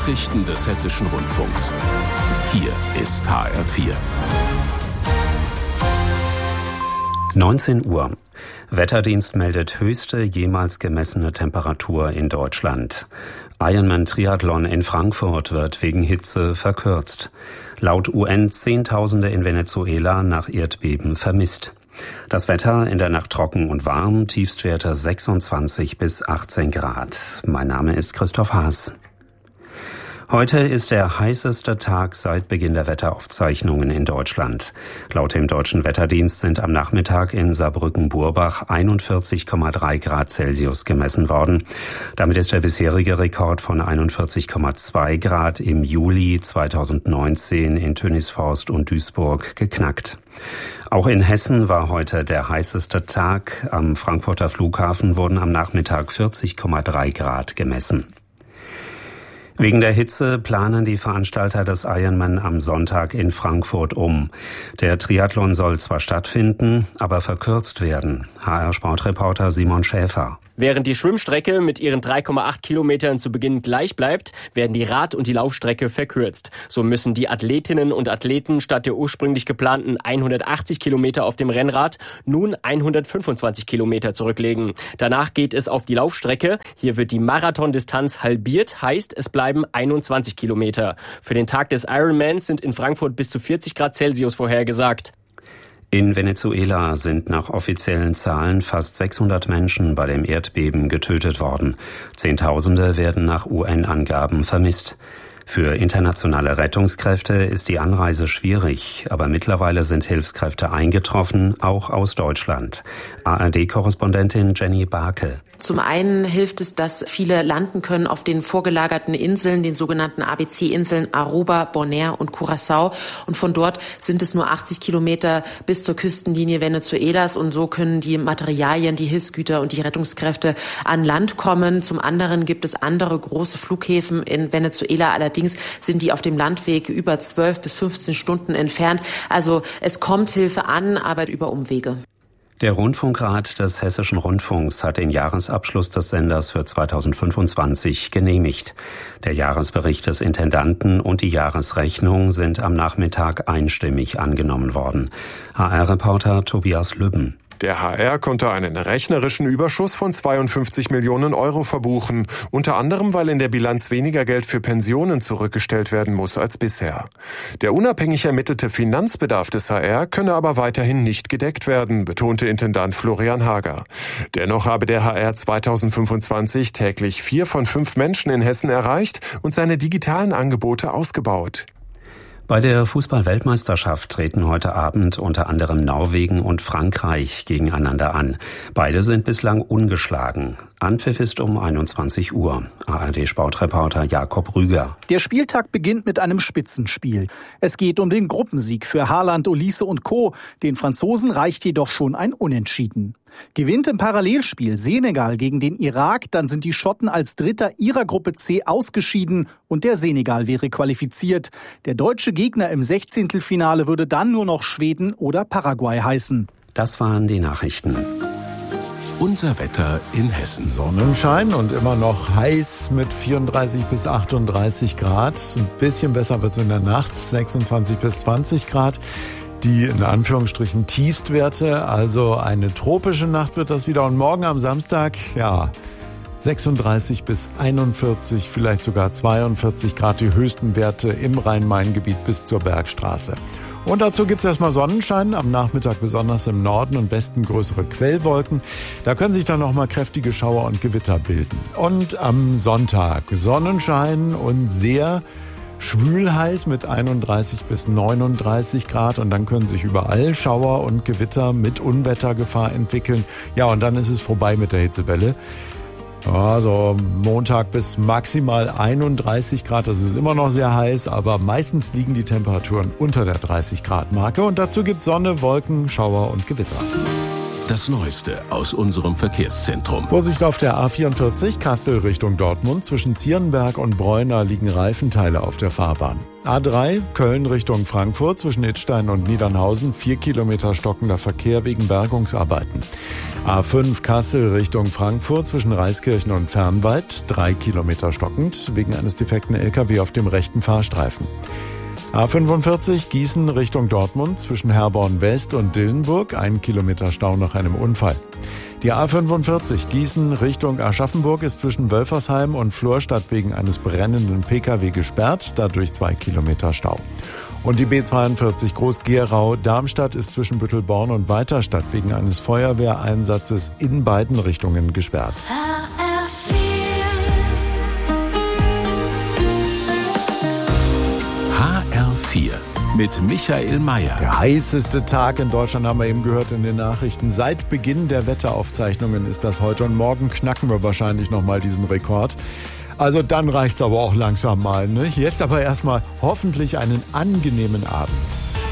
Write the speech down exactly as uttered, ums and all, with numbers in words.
Nachrichten des Hessischen Rundfunks. Hier ist H R vier. neunzehn Uhr. Wetterdienst meldet höchste jemals gemessene Temperatur in Deutschland. Ironman-Triathlon in Frankfurt wird wegen Hitze verkürzt. Laut U N Zehntausende in Venezuela nach Erdbeben vermisst. Das Wetter in der Nacht trocken und warm, Tiefstwerte sechsundzwanzig bis achtzehn Grad. Mein Name ist Christoph Haas. Heute ist der heißeste Tag seit Beginn der Wetteraufzeichnungen in Deutschland. Laut dem Deutschen Wetterdienst sind am Nachmittag in Saarbrücken-Burbach einundvierzig Komma drei Grad Celsius gemessen worden. Damit ist der bisherige Rekord von einundvierzig Komma zwei Grad im Juli zweitausendneunzehn in Tönisforst und Duisburg geknackt. Auch in Hessen war heute der heißeste Tag. Am Frankfurter Flughafen wurden am Nachmittag vierzig Komma drei Grad gemessen. Wegen der Hitze planen die Veranstalter des Ironman am Sonntag in Frankfurt um. Der Triathlon soll zwar stattfinden, aber verkürzt werden. H R-Sportreporter Simon Schäfer. Während die Schwimmstrecke mit ihren drei Komma acht Kilometern zu Beginn gleich bleibt, werden die Rad- und die Laufstrecke verkürzt. So müssen die Athletinnen und Athleten statt der ursprünglich geplanten hundertachtzig Kilometer auf dem Rennrad nun hundertfünfundzwanzig Kilometer zurücklegen. Danach geht es auf die Laufstrecke. Hier wird die Marathondistanz halbiert, heißt es bleiben einundzwanzig Kilometer. Für den Tag des Ironmans sind in Frankfurt bis zu vierzig Grad Celsius vorhergesagt. In Venezuela sind nach offiziellen Zahlen fast sechshundert Menschen bei dem Erdbeben getötet worden. Zehntausende werden nach U N-Angaben vermisst. Für internationale Rettungskräfte ist die Anreise schwierig, aber mittlerweile sind Hilfskräfte eingetroffen, auch aus Deutschland. A R D-Korrespondentin Jenny Barke. Zum einen hilft es, dass viele landen können auf den vorgelagerten Inseln, den sogenannten A B C-Inseln Aruba, Bonaire und Curaçao. Und von dort sind es nur achtzig Kilometer bis zur Küstenlinie Venezuelas. Und so können die Materialien, die Hilfsgüter und die Rettungskräfte an Land kommen. Zum anderen gibt es andere große Flughäfen in Venezuela. Allerdings sind die auf dem Landweg über zwölf bis fünfzehn Stunden entfernt. Also es kommt Hilfe an, aber über Umwege. Der Rundfunkrat des Hessischen Rundfunks hat den Jahresabschluss des Senders für zweitausendfünfundzwanzig genehmigt. Der Jahresbericht des Intendanten und die Jahresrechnung sind am Nachmittag einstimmig angenommen worden. H R-Reporter Tobias Lübben. Der H R konnte einen rechnerischen Überschuss von zweiundfünfzig Millionen Euro verbuchen, unter anderem, weil in der Bilanz weniger Geld für Pensionen zurückgestellt werden muss als bisher. Der unabhängig ermittelte Finanzbedarf des H R könne aber weiterhin nicht gedeckt werden, betonte Intendant Florian Hager. Dennoch habe der H R zweitausendfünfundzwanzig täglich vier von fünf Menschen in Hessen erreicht und seine digitalen Angebote ausgebaut. Bei der Fußball-Weltmeisterschaft treten heute Abend unter anderem Norwegen und Frankreich gegeneinander an. Beide sind bislang ungeschlagen. Anpfiff ist um einundzwanzig Uhr. A R D-Sportreporter Jakob Rüger. Der Spieltag beginnt mit einem Spitzenspiel. Es geht um den Gruppensieg für Haaland, Olise und Co. Den Franzosen reicht jedoch schon ein Unentschieden. Gewinnt im Parallelspiel Senegal gegen den Irak, dann sind die Schotten als Dritter ihrer Gruppe C ausgeschieden und der Senegal wäre qualifiziert. Der deutsche Gegner im Sechzehntelfinale würde dann nur noch Schweden oder Paraguay heißen. Das waren die Nachrichten. Unser Wetter in Hessen. Sonnenschein und immer noch heiß mit vierunddreißig bis achtunddreißig Grad. Ein bisschen besser wird es in der Nacht, sechsundzwanzig bis zwanzig Grad. Die in Anführungsstrichen Tiefstwerte, also eine tropische Nacht wird das wieder. Und morgen am Samstag, ja, sechsunddreißig bis einundvierzig, vielleicht sogar zweiundvierzig Grad, die höchsten Werte im Rhein-Main-Gebiet bis zur Bergstraße. Und dazu gibt's erstmal Sonnenschein, am Nachmittag besonders im Norden und Westen größere Quellwolken. Da können sich dann nochmal kräftige Schauer und Gewitter bilden. Und am Sonntag Sonnenschein und sehr schwül heiß mit einunddreißig bis neununddreißig Grad und dann können sich überall Schauer und Gewitter mit Unwettergefahr entwickeln. Ja, und dann ist es vorbei mit der Hitzewelle. Also Montag bis maximal einunddreißig Grad, das ist immer noch sehr heiß, aber meistens liegen die Temperaturen unter der dreißig Grad Marke und dazu gibt es Sonne, Wolken, Schauer und Gewitter. Das Neueste aus unserem Verkehrszentrum. Vorsicht auf der A vierundvierzig, Kassel Richtung Dortmund. Zwischen Zierenberg und Bräuner liegen Reifenteile auf der Fahrbahn. A drei, Köln Richtung Frankfurt zwischen Idstein und Niedernhausen, vier Kilometer stockender Verkehr wegen Bergungsarbeiten. A fünf, Kassel Richtung Frankfurt zwischen Reiskirchen und Fernwald, drei Kilometer stockend wegen eines defekten L K W auf dem rechten Fahrstreifen. A fünfundvierzig, Gießen Richtung Dortmund zwischen Herborn West und Dillenburg, ein Kilometer Stau nach einem Unfall. Die A fünfundvierzig Gießen Richtung Aschaffenburg ist zwischen Wölfersheim und Florstadt wegen eines brennenden P K W gesperrt, dadurch zwei Kilometer Stau. Und die B zweiundvierzig Groß-Gerau Darmstadt ist zwischen Büttelborn und Weiterstadt wegen eines Feuerwehreinsatzes in beiden Richtungen gesperrt. H R vier mit Michael Mayer. Der heißeste Tag in Deutschland haben wir eben gehört in den Nachrichten. Seit Beginn der Wetteraufzeichnungen ist das heute und morgen knacken wir wahrscheinlich nochmal diesen Rekord. Also dann reicht's aber auch langsam mal, ne? Jetzt aber erstmal hoffentlich einen angenehmen Abend.